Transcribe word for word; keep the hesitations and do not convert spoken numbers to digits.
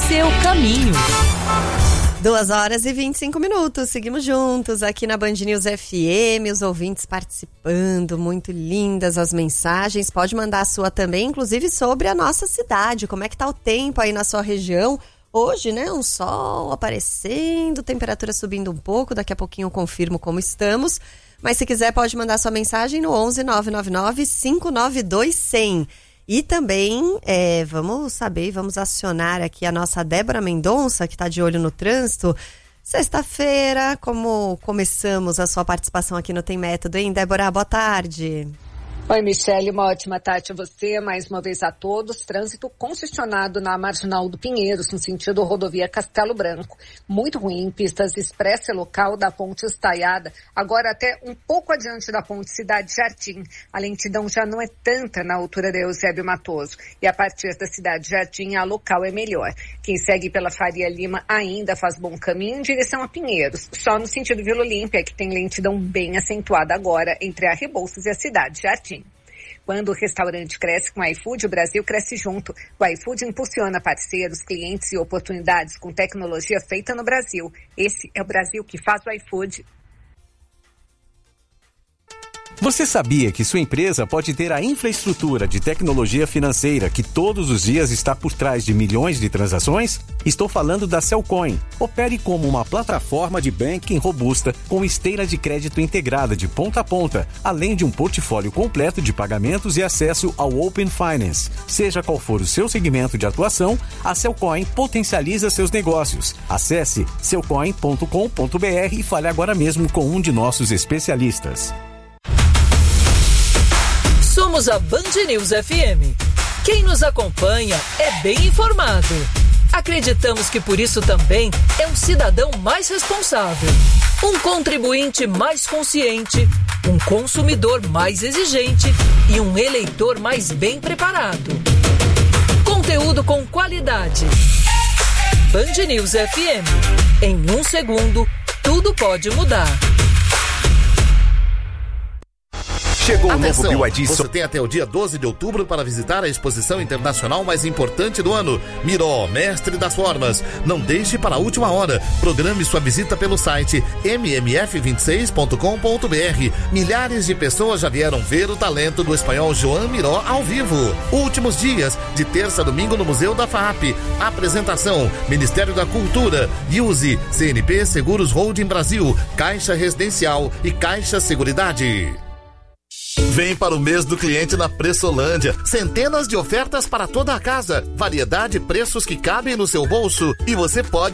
seu caminho. Duas horas e vinte e cinco minutos, seguimos juntos aqui na Band News F M, os ouvintes participando, muito lindas as mensagens, pode mandar a sua também, inclusive sobre a nossa cidade, como é que tá o tempo aí na sua região. Hoje, né, um sol aparecendo, temperatura subindo um pouco, daqui a pouquinho eu confirmo como estamos, mas se quiser pode mandar sua mensagem no onze nove nove nove cinco nove dois zero zero. E também, é, vamos saber, vamos acionar aqui a nossa Débora Mendonça, que está de olho no trânsito. Sexta-feira, como começamos a sua participação aqui no Tem Método, hein, Débora? Boa tarde. Oi, Michele, uma ótima tarde a você, mais uma vez a todos. Trânsito congestionado na Marginal do Pinheiros, no sentido rodovia Castelo Branco. Muito ruim, pistas expressa local da Ponte Estaiada, agora até um pouco adiante da Ponte Cidade Jardim. A lentidão já não é tanta na altura da Eusébio Matoso. E a partir da Cidade Jardim, a local é melhor. Quem segue pela Faria Lima ainda faz bom caminho em direção a Pinheiros. Só no sentido Vila Olímpia, que tem lentidão bem acentuada agora entre a Rebouças e a Cidade Jardim. Quando o restaurante cresce com o iFood, o Brasil cresce junto. O iFood impulsiona parceiros, clientes e oportunidades com tecnologia feita no Brasil. Esse é o Brasil que faz o iFood. Você sabia que sua empresa pode ter a infraestrutura de tecnologia financeira que todos os dias está por trás de milhões de transações? Estou falando da Cellcoin. Opere como uma plataforma de banking robusta com esteira de crédito integrada de ponta a ponta, além de um portfólio completo de pagamentos e acesso ao Open Finance. Seja qual for o seu segmento de atuação, a Cellcoin potencializa seus negócios. Acesse cellcoin ponto com ponto b r e fale agora mesmo com um de nossos especialistas. Somos a Band News F M. Quem nos acompanha é bem informado. Acreditamos que por isso também é um cidadão mais responsável, um contribuinte mais consciente, um consumidor mais exigente e um eleitor mais bem preparado. Conteúdo com qualidade. Band News F M. Em um segundo, tudo pode mudar. Chegou o novo B Y D. Você tem até o dia doze de outubro para visitar a exposição internacional mais importante do ano. Miró, mestre das formas. Não deixe para a última hora. Programe sua visita pelo site m m f vinte e seis ponto com ponto b r. Milhares de pessoas já vieram ver o talento do espanhol Joan Miró ao vivo. Últimos dias, de terça a domingo no Museu da F A P. Apresentação, Ministério da Cultura, Use, C N P Seguros Holding Brasil, Caixa Residencial e Caixa Seguridade. Vem para o mês do cliente na Pressolândia. Centenas de ofertas para toda a casa. Variedade e preços que cabem no seu bolso. E você pode